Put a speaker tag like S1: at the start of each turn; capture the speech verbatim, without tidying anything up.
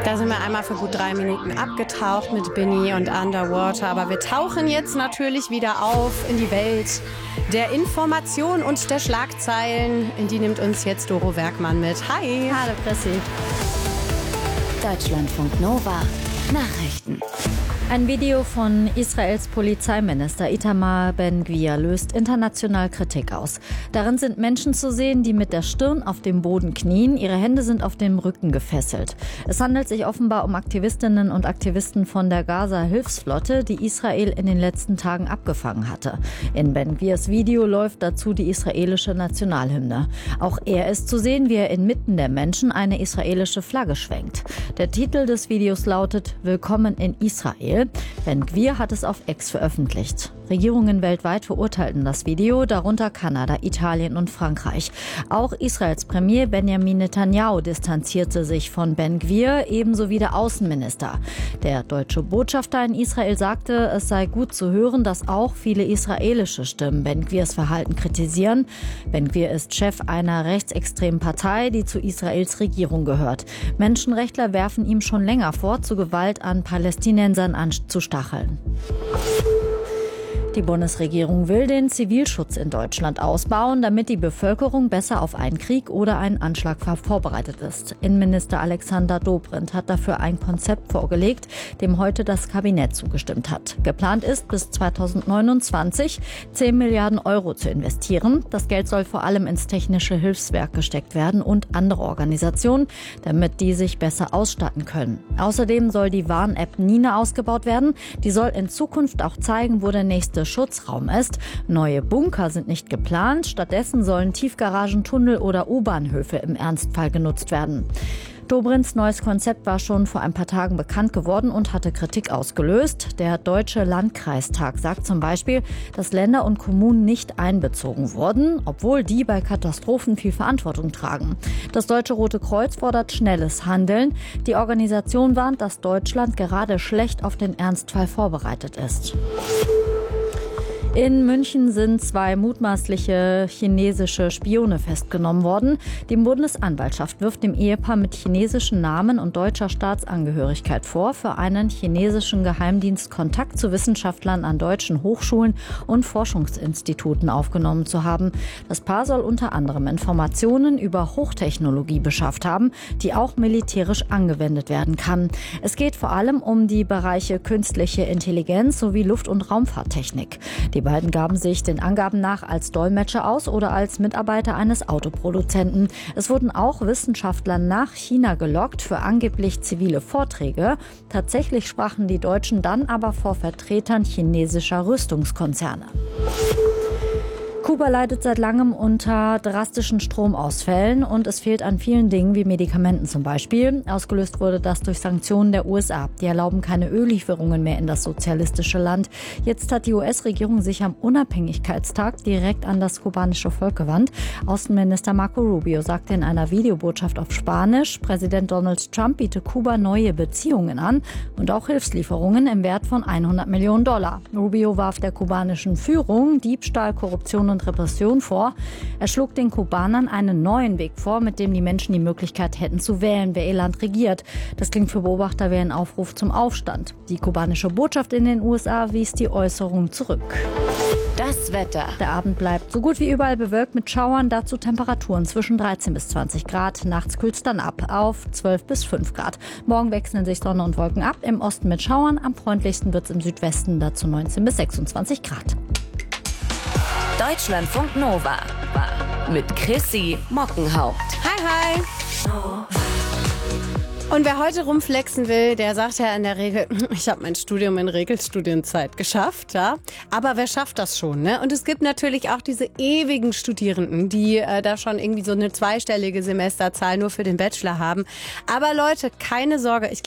S1: Da sind wir einmal für gut drei Minuten abgetaucht mit Binny und Underwater. Aber wir tauchen jetzt natürlich wieder auf in die Welt der Information und der Schlagzeilen. In die nimmt uns jetzt Doro Werkmann mit. Hi.
S2: Hallo Chrissy.
S3: Deutschlandfunk Nova. Nachrichten.
S2: Ein Video von Israels Polizeiminister Itamar Ben-Gvir löst international Kritik aus. Darin sind Menschen zu sehen, die mit der Stirn auf dem Boden knien. Ihre Hände sind auf dem Rücken gefesselt. Es handelt sich offenbar um Aktivistinnen und Aktivisten von der Gaza-Hilfsflotte, die Israel in den letzten Tagen abgefangen hatte. In Ben-Gvirs Video läuft dazu die israelische Nationalhymne. Auch er ist zu sehen, wie er inmitten der Menschen eine israelische Flagge schwenkt. Der Titel des Videos lautet Willkommen in Israel. Ben-Gvir hat es auf X veröffentlicht. Regierungen weltweit verurteilten das Video, darunter Kanada, Italien und Frankreich. Auch Israels Premier Benjamin Netanyahu distanzierte sich von Ben-Gvir, ebenso wie der Außenminister. Der deutsche Botschafter in Israel sagte, es sei gut zu hören, dass auch viele israelische Stimmen Ben-Gvirs Verhalten kritisieren. Ben-Gvir ist Chef einer rechtsextremen Partei, die zu Israels Regierung gehört. Menschenrechtler werfen ihm schon länger vor, zu Gewalt an Palästinensern anzustacheln. Die Bundesregierung will den Zivilschutz in Deutschland ausbauen, damit die Bevölkerung besser auf einen Krieg oder einen Anschlag vorbereitet ist. Innenminister Alexander Dobrindt hat dafür ein Konzept vorgelegt, dem heute das Kabinett zugestimmt hat. Geplant ist, bis zweitausendneunundzwanzig zehn Milliarden Euro zu investieren. Das Geld soll vor allem ins technische Hilfswerk gesteckt werden und andere Organisationen, damit die sich besser ausstatten können. Außerdem soll die Warn-App Nina ausgebaut werden. Die soll in Zukunft auch zeigen, wo der nächste Schutzraum ist. Neue Bunker sind nicht geplant. Stattdessen sollen Tiefgaragen, Tunnel oder U-Bahnhöfe im Ernstfall genutzt werden. Dobrindts neues Konzept war schon vor ein paar Tagen bekannt geworden und hatte Kritik ausgelöst. Der Deutsche Landkreistag sagt zum Beispiel, dass Länder und Kommunen nicht einbezogen wurden, obwohl die bei Katastrophen viel Verantwortung tragen. Das Deutsche Rote Kreuz fordert schnelles Handeln. Die Organisation warnt, dass Deutschland gerade schlecht auf den Ernstfall vorbereitet ist. In München sind zwei mutmaßliche chinesische Spione festgenommen worden. Die Bundesanwaltschaft wirft dem Ehepaar mit chinesischen Namen und deutscher Staatsangehörigkeit vor, für einen chinesischen Geheimdienst Kontakt zu Wissenschaftlern an deutschen Hochschulen und Forschungsinstituten aufgenommen zu haben. Das Paar soll unter anderem Informationen über Hochtechnologie beschafft haben, die auch militärisch angewendet werden kann. Es geht vor allem um die Bereiche künstliche Intelligenz sowie Luft- und Raumfahrttechnik. Die Die beiden gaben sich den Angaben nach als Dolmetscher aus oder als Mitarbeiter eines Autoproduzenten. Es wurden auch Wissenschaftler nach China gelockt für angeblich zivile Vorträge. Tatsächlich sprachen die Deutschen dann aber vor Vertretern chinesischer Rüstungskonzerne. Kuba leidet seit langem unter drastischen Stromausfällen und es fehlt an vielen Dingen wie Medikamenten zum Beispiel. Ausgelöst wurde das durch Sanktionen der U S A. Die erlauben keine Öllieferungen mehr in das sozialistische Land. Jetzt hat die U S-Regierung sich am Unabhängigkeitstag direkt an das kubanische Volk gewandt. Außenminister Marco Rubio sagte in einer Videobotschaft auf Spanisch, Präsident Donald Trump biete Kuba neue Beziehungen an und auch Hilfslieferungen im Wert von hundert Millionen Dollar. Rubio warf der kubanischen Führung Diebstahl, Korruption und und Repression vor. Er schlug den Kubanern einen neuen Weg vor, mit dem die Menschen die Möglichkeit hätten zu wählen, wer ihr Land regiert. Das klingt für Beobachter wie ein Aufruf zum Aufstand. Die kubanische Botschaft in den U S A wies die Äußerung zurück.
S3: Das Wetter.
S2: Der Abend bleibt so gut wie überall bewölkt mit Schauern, dazu Temperaturen zwischen dreizehn bis zwanzig Grad. Nachts kühlt es dann ab auf zwölf bis fünf Grad. Morgen wechseln sich Sonne und Wolken ab, im Osten mit Schauern. Am freundlichsten wird es im Südwesten, dazu neunzehn bis sechsundzwanzig Grad.
S3: Deutschlandfunk Nova mit Chrissy Mockenhaupt.
S1: Hi, hi. Und wer heute rumflexen will, der sagt ja in der Regel, ich habe mein Studium in Regelstudienzeit geschafft, ja. Aber wer schafft das schon, ne? Und es gibt natürlich auch diese ewigen Studierenden, die äh, da schon irgendwie so eine zweistellige Semesterzahl nur für den Bachelor haben. Aber Leute, keine Sorge, ich